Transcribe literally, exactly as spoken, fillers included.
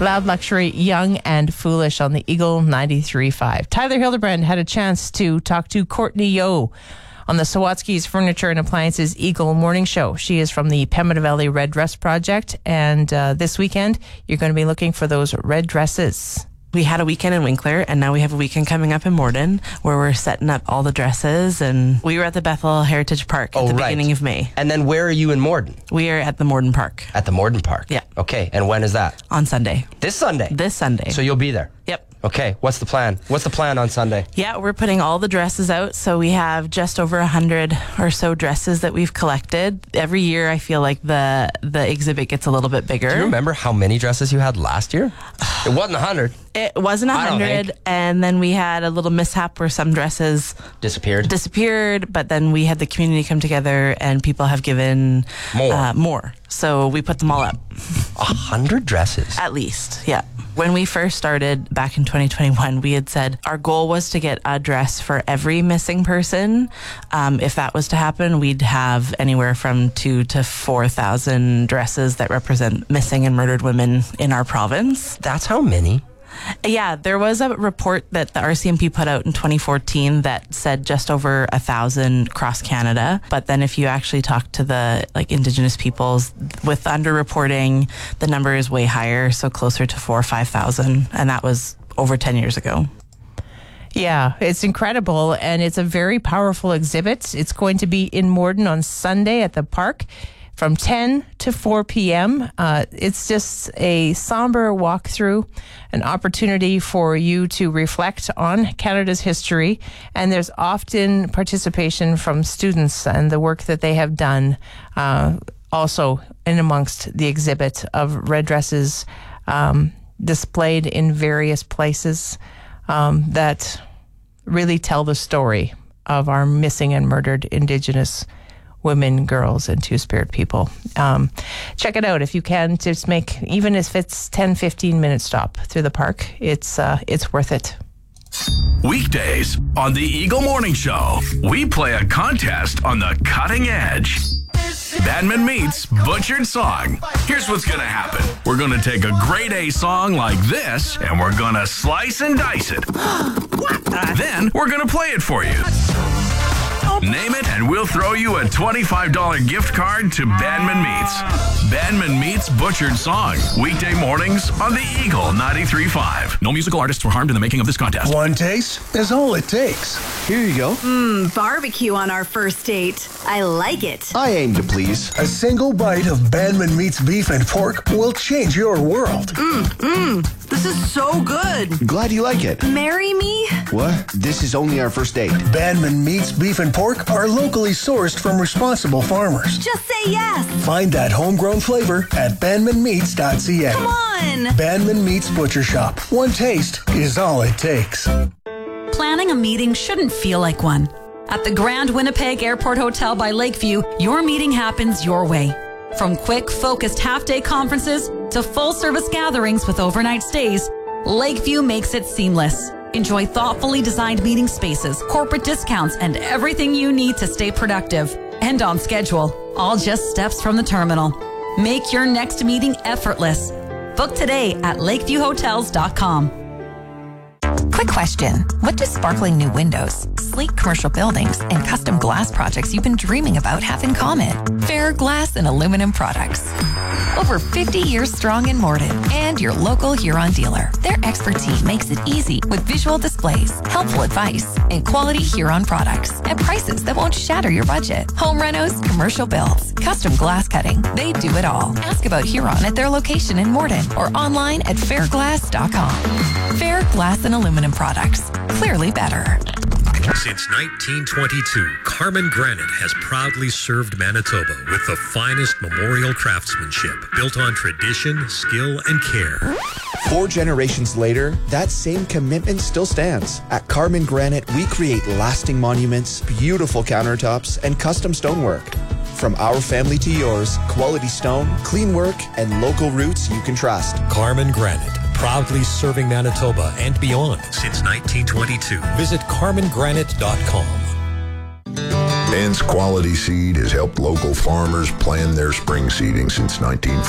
Loud Luxury, Young and Foolish on the Eagle ninety-three point five. Tyler Hildebrand had a chance to talk to Courtney Yeo on the Sawatsky's Furniture and Appliances Eagle Morning Show. She is from the Pembina Valley Red Dress Project, and uh, this weekend you're going to be looking for those red dresses. We had a weekend in Winkler, and now we have a weekend coming up in Morden where we're setting up all the dresses. And we were at the Bethel Heritage Park at oh, the right. beginning of May. And then where are you in Morden? We are at the Morden Park. At the Morden Park? Yeah. Okay, and when is that? On Sunday. This Sunday? This Sunday. So you'll be there? Yep. Okay, what's the plan? What's the plan on Sunday? Yeah, we're putting all the dresses out. So we have just over a hundred or so dresses that we've collected. Every year I feel like the the exhibit gets a little bit bigger. Do you remember how many dresses you had last year? It wasn't a hundred. It wasn't a hundred, and then we had a little mishap where some dresses disappeared. Disappeared, but then we had the community come together, and people have given more. Uh, more. So we put them all up. A hundred dresses, at least. Yeah. When we first started back in twenty twenty-one, we had said our goal was to get a dress for every missing person. Um, if that was to happen, we'd have anywhere from two to four thousand dresses that represent missing and murdered women in our province. That's how many? Yeah, there was a report that the R C M P put out in twenty fourteen that said just over a thousand across Canada. But then if you actually talk to the like Indigenous peoples, with underreporting, the number is way higher, so closer to four or five thousand, and that was over ten years ago. Yeah, it's incredible, and it's a very powerful exhibit. It's going to be in Morden on Sunday at the park from ten to four p.m. Uh, it's just a somber walkthrough, an opportunity for you to reflect on Canada's history. And there's often participation from students and the work that they have done, uh, also in amongst the exhibit of red dresses um, displayed in various places um, that really tell the story of our missing and murdered Indigenous women, girls, and Two-Spirit people. Um, check it out if you can. Just make, even if it's ten, fifteen minute stop through the park, it's uh, it's worth it. Weekdays on the Eagle Morning Show, we play a contest on the cutting edge. Bandman meets Butchered Song. Here's what's going to happen. We're going to take a grade A song like this, and we're going to slice and dice it. Then we're going to play it for you. Name it, and we'll throw you a twenty-five dollars gift card to Bandman Meets. Bandman Meets Butchered Song. Weekday mornings on the Eagle ninety-three point five. No musical artists were harmed in the making of this contest. One taste is all it takes. Here you go. Mmm, barbecue on our first date. I like it. I aim to please. A single bite of Bandman Meats beef and pork will change your world. Mmm, mmm. This is so good. Glad you like it. Marry me? What? This is only our first date. Bandman Meats beef and pork are locally sourced from responsible farmers. Just say yes. Find that homegrown flavor at bandman meats dot c a. Come on. Bandman Meats Butcher Shop. One taste is all it takes. Planning a meeting shouldn't feel like one. At the Grand Winnipeg Airport Hotel by Lakeview, your meeting happens your way. From quick, focused half-day conferences to full-service gatherings with overnight stays, Lakeview makes it seamless. Enjoy thoughtfully designed meeting spaces, corporate discounts, and everything you need to stay productive and on schedule, all just steps from the terminal. Make your next meeting effortless. Book today at lakeview hotels dot com. Quick question. What do sparkling new windows, sleek commercial buildings, and custom glass projects you've been dreaming about have in common? Fair Glass and Aluminum Products. Over fifty years strong in Morden and your local Huron dealer. Their expertise makes it easy with visual displays, helpful advice, and quality Huron products at prices that won't shatter your budget. Home renos, commercial builds, custom glass cutting. They do it all. Ask about Huron at their location in Morden or online at fair glass dot com. Fair Glass and Aluminum Products. Clearly better. Since nineteen twenty-two, Carmen Granite has proudly served Manitoba with the finest memorial craftsmanship built on tradition, skill, and care. Four generations later, that same commitment still stands. At Carmen Granite, we create lasting monuments, beautiful countertops, and custom stonework. From our family to yours, quality stone, clean work, and local roots you can trust. Carmen Granite, proudly serving Manitoba and beyond since nineteen twenty-two. Visit carmen granite dot com. Ben's Quality Seed has helped local farmers plan their spring seeding since nineteen